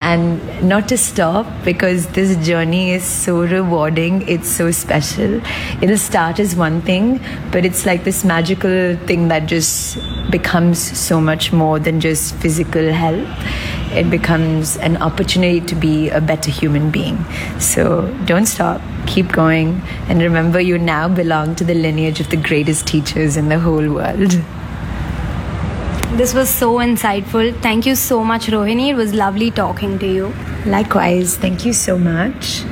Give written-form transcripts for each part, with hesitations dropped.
and not to stop, because this journey is so rewarding. It's so special. It'll start as one thing, but it's like this magical thing that just becomes so much more than just physical health. It becomes an opportunity to be a better human being. So don't stop, keep going, and remember, you now belong to the lineage of the greatest teachers in the whole world. This was so insightful. Thank you so much, Rohini. It was lovely talking to you. Likewise, thank you so much.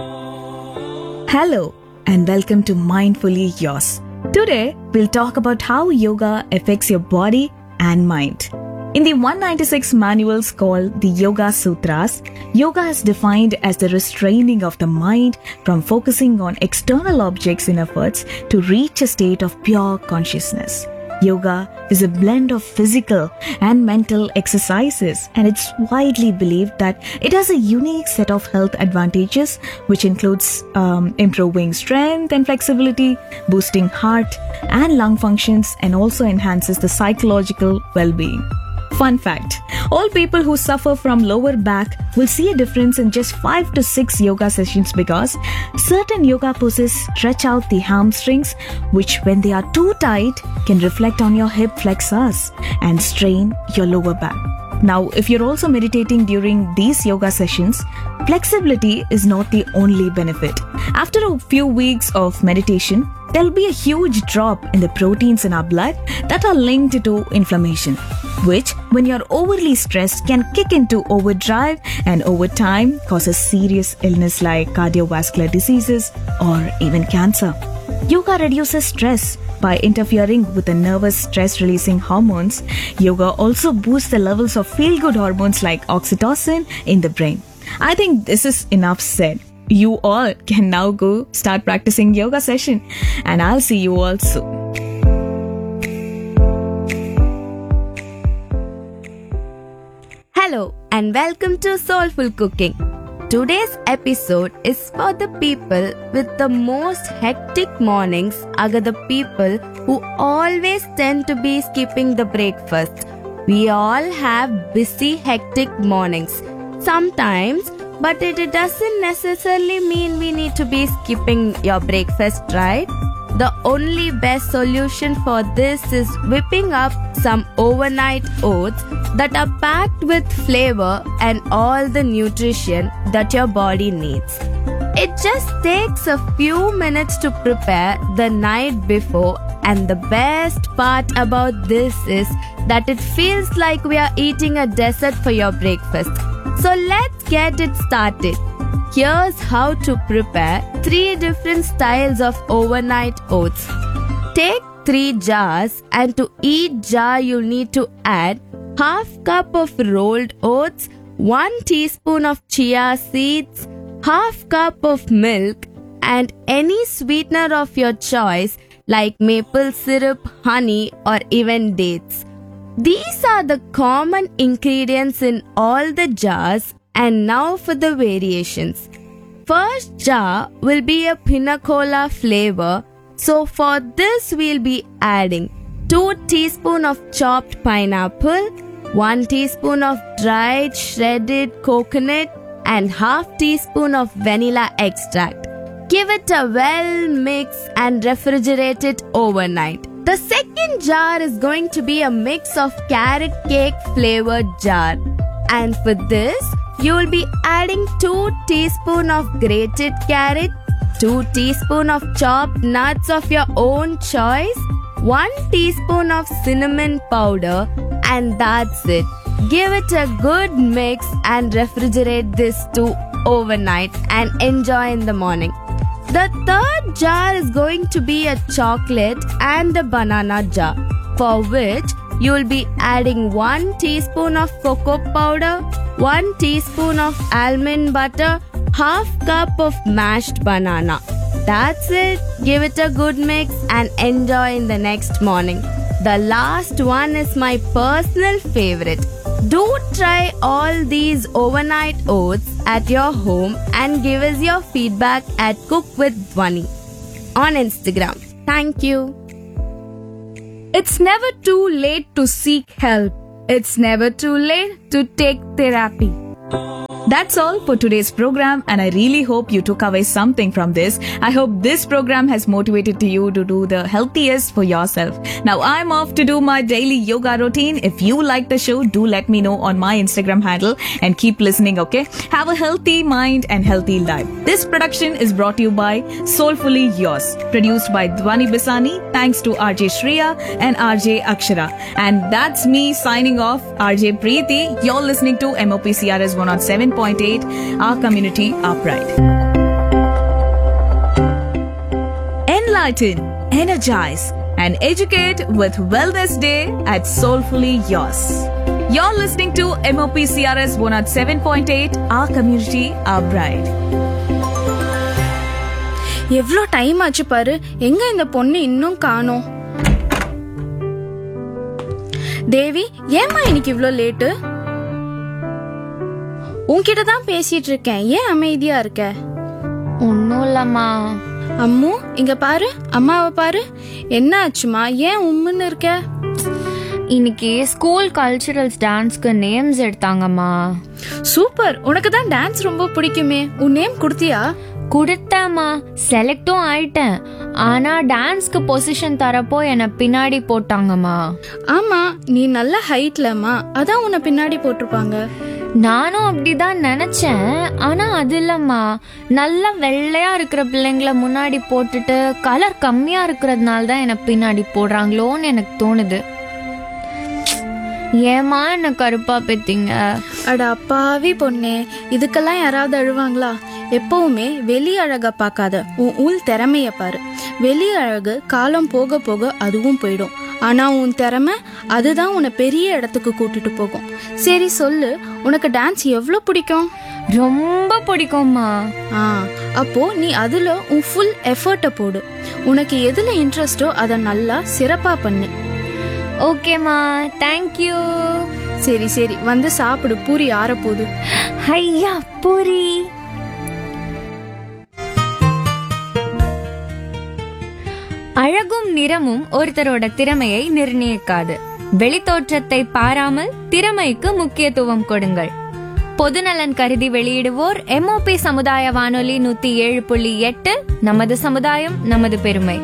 Hello and welcome to Mindfully Yours. Today, we'll talk about how yoga affects your body and mind. In the 196 manuals called the Yoga Sutras, yoga is defined as the restraining of the mind from focusing on external objects in efforts to reach a state of pure consciousness. Yoga is a blend of physical and mental exercises, and it's widely believed that it has a unique set of health advantages, which includes improving strength and flexibility, boosting heart and lung functions, and also enhances the psychological well-being. Fun fact, all people who suffer from lower back will see a difference in just 5 to 6 yoga sessions, because certain yoga poses stretch out the hamstrings, which when they are too tight can reflect on your hip flexors and strain your lower back. Now, if you're also meditating during these yoga sessions, flexibility is not the only benefit. After a few weeks of meditation, there'll be a huge drop in the proteins in our blood that are linked to inflammation, which, when you're overly stressed, can kick into overdrive and over time causes serious illness like cardiovascular diseases or even cancer. Yoga reduces stress by interfering with the nervous stress-releasing hormones. Yoga also boosts the levels of feel-good hormones like oxytocin in the brain. I think this is enough said. You all can now go start practicing yoga session, and I'll see you all soon. Hello and welcome to Soulful Cooking. Today's episode is for the people with the most hectic mornings, the people who always tend to be skipping the breakfast. We all have busy, hectic mornings sometimes, but it doesn't necessarily mean we need to be skipping your breakfast, right? The only best solution for this is whipping up some overnight oats that are packed with flavor and all the nutrition that your body needs. It just takes a few minutes to prepare the night before, and the best part about this is that it feels like we are eating a dessert for your breakfast. So let's get it started. Here's how to prepare 3 different styles of overnight oats. Take 3 jars, and to each jar you need to add half cup of rolled oats, 1 teaspoon of chia seeds, half cup of milk, and any sweetener of your choice like maple syrup, honey, or even dates. These are the common ingredients in all the jars. And now for the variations. First jar will be a pina colada flavor. So for this we'll be adding 2 teaspoons of chopped pineapple, 1 teaspoon of dried shredded coconut, and half teaspoon of vanilla extract. Give it a well mix and refrigerate it overnight. The second jar is going to be a mix of carrot cake flavored jar. And for this, you will be adding 2 teaspoons of grated carrot, 2 teaspoons of chopped nuts of your own choice, 1 teaspoon of cinnamon powder, and that's it. Give it a good mix and refrigerate this too overnight and enjoy in the morning. The third jar is going to be a chocolate and a banana jar, for which you will be adding 1 teaspoon of cocoa powder, 1 teaspoon of almond butter, half cup of mashed banana. That's it. Give it a good mix and enjoy in the next morning. The last one is my personal favorite. Do try all these overnight oats at your home and give us your feedback at Cook with Dhwani on Instagram. Thank you. It's never too late to seek help. It's never too late to take therapy. That's all for today's program, and I really hope you took away something from this. I hope this program has motivated you to do the healthiest for yourself. Now I'm off to do my daily yoga routine. If you like the show, do let me know on my Instagram handle and keep listening, okay? Have a healthy mind and healthy life. This production is brought to you by Soulfully Yours, produced by Dhwani Bisani. Thanks to RJ Shreya and RJ Akshara. And that's me signing off, RJ Preeti. You're listening to MOP CRS 107.8, our community, our pride. Enlighten, energize, and educate with Wellness Day at Soulfully Yours. You're listening to MOP CRS 107.8, our community, our pride. எவ்வளோ time ஆச்சு பாரு, எங்க இந்த பொண்ணு இன்னும் காணோம். தேவி, ஏமா இன்னைக்கு இவ்ளோ லேட்டு? உன்கிட்ட தான் பேசிட்டு இருக்கேன், ஏன் அமைதியா இருக்க? ஒன்னும் இல்லம்மா. அம்மு, இங்க பாரு, அம்மாவை பாரு. என்ன ஆச்சுமா, ஏன் உம்முன்னு இருக்க? இன்னைக்கு ஸ்கூல் கல்ச்சுரல்ஸ் டான்ஸ்க்கு நேம்ஸ் எடுத்தாங்கம்மா. சூப்பர், உனக்கு தான் டான்ஸ் ரொம்ப பிடிக்குமே, உன் நேம் கொடுத்தியா? குடுத்தேம்மா, செலக்டும் ஆயிட்டேன். ஆனா டான்ஸ்க்கு பொசிஷன் தரப்போ என்ன பின்னாடி போட்டாங்கம்மா. ஆமா, நீ நல்ல ஹைட்லம்மா, அதான் உன்னை பின்னாடி போட்டிருப்பாங்க. நானும் அப்படிதான் நினைச்சேன். ஆனா அது இல்லம்மா, நல்லா வெள்ளையா இருக்கிற பிள்ளைங்களை முன்னாடி போட்டுட்டு கலர் கம்மியா இருக்கிறதுனால தான் என்ன பின்னாடி போடுறாங்களோன்னு எனக்கு தோணுது. ஏமா என்ன கருப்பா பெத்தீங்க? அட அப்பாவி பொண்ணே, இதுக்கெல்லாம் யாராவது அழுவாங்களா? எப்பவுமே வெளி அழக பார்க்காத, உன் உள் திறமைய பாரு. வெளி அழகு காலம் போக போக அதுவும் போயிடும். ஆனா உன் திறமை அதுதான் உன்னை பெரிய இடத்துக்கு கூட்டிட்டு போகும். சரி சொல்லு, உனக்கு டான்ஸ் எவ்வளவு பிடிக்கும்? ரொம்ப பிடிக்கும்மா. அப்போ நீ அதுல உன் ஃபுல் எஃபர்ட்டை போடு. உனக்கு எதுல இன்ட்ரெஸ்டோ அதை நல்லா சிறப்பா பண்ணு. ஓகேம்மா, தேங்க்யூ. சரி சரி, வந்து சாப்பிடு, பூரி ஆற போகுது. ஐயா, பூரி. அழகும் நிறமும் ஒருத்தரோட திறமையை நிர்ணயிக்காது. வெளித்தோற்றத்தை பாராமல் திறமைக்கு முக்கியத்துவம் கொடுங்கள். பொதுநலன் கருதி வெளியிடுவோர் MOP சமுதாய வானொலி 107.8. நமது சமுதாயம், நமது பெருமை.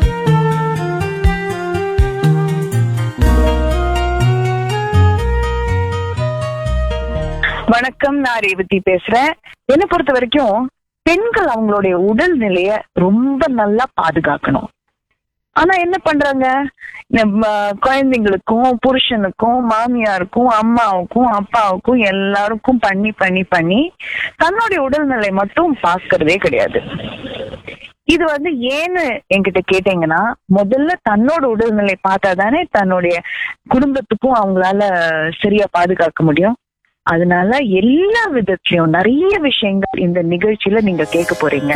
வணக்கம், நான் ரேவதி பேசுறேன். என்னை பொறுத்த வரைக்கும் பெண்கள் அவங்களுடைய உடல் நிலைய ரொம்ப நல்லா பாதுகாக்கணும். ஆனா என்ன பண்றாங்க, குழந்தைங்களுக்கும் புருஷனுக்கும் மாமியாருக்கும் அம்மாவுக்கும் அப்பாவுக்கும் எல்லாருக்கும் பண்ணி பண்ணி பண்ணி தன்னுடைய உடல்நிலை மட்டும் பார்க்கறதே கிடையாது. இது ஏன்னு என்கிட்ட கேட்டீங்கன்னா, முதல்ல தன்னோட உடல்நிலை பார்த்தா தானே தன்னுடைய குடும்பத்துக்கும் அவங்களால சரியா பாதுகாக்க முடியும். அதனால எல்லா விதத்திலயும் நிறைய விஷயங்கள் இந்த நிகழ்ச்சியில நீங்க கேட்க போறீங்க.